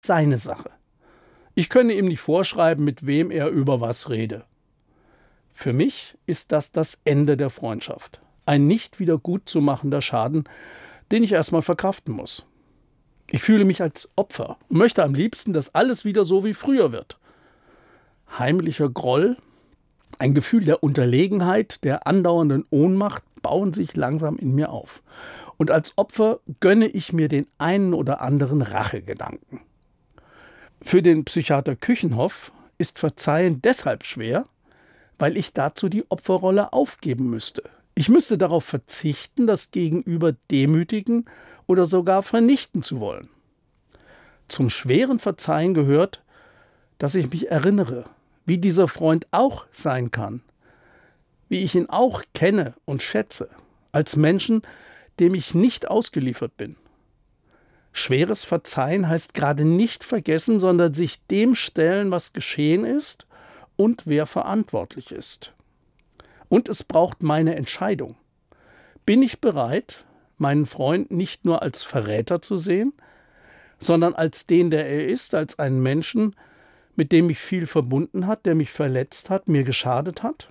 seine Sache. Ich könne ihm nicht vorschreiben, mit wem er über was rede. Für mich ist das Ende der Freundschaft. Ein nicht wieder gut zu machender Schaden, den ich erstmal verkraften muss. Ich fühle mich als Opfer und möchte am liebsten, dass alles wieder so wie früher wird. Heimlicher Groll, ein Gefühl der Unterlegenheit, der andauernden Ohnmacht bauen sich langsam in mir auf. Und als Opfer gönne ich mir den einen oder anderen Rachegedanken. Für den Psychiater Küchenhoff ist Verzeihen deshalb schwer, weil ich dazu die Opferrolle aufgeben müsste. Ich müsste darauf verzichten, das Gegenüber demütigen oder sogar vernichten zu wollen. Zum schweren Verzeihen gehört, dass ich mich erinnere, wie dieser Freund auch sein kann, wie ich ihn auch kenne und schätze, als Menschen, dem ich nicht ausgeliefert bin. Schweres Verzeihen heißt gerade nicht vergessen, sondern sich dem stellen, was geschehen ist und wer verantwortlich ist. Und es braucht meine Entscheidung. Bin ich bereit, meinen Freund nicht nur als Verräter zu sehen, sondern als den, der er ist, als einen Menschen, mit dem mich viel verbunden hat, der mich verletzt hat, mir geschadet hat?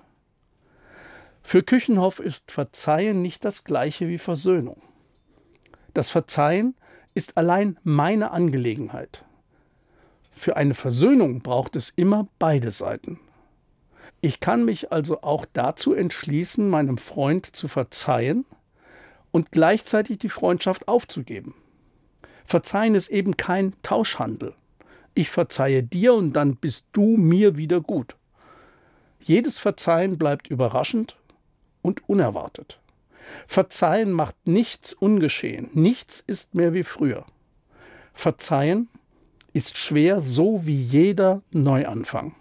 Für Küchenhoff ist Verzeihen nicht das Gleiche wie Versöhnung. Das Verzeihen ist allein meine Angelegenheit. Für eine Versöhnung braucht es immer beide Seiten. Ich kann mich also auch dazu entschließen, meinem Freund zu verzeihen und gleichzeitig die Freundschaft aufzugeben. Verzeihen ist eben kein Tauschhandel. Ich verzeihe dir und dann bist du mir wieder gut. Jedes Verzeihen bleibt überraschend und unerwartet. Verzeihen macht nichts ungeschehen, nichts ist mehr wie früher. Verzeihen ist schwer, so wie jeder Neuanfang.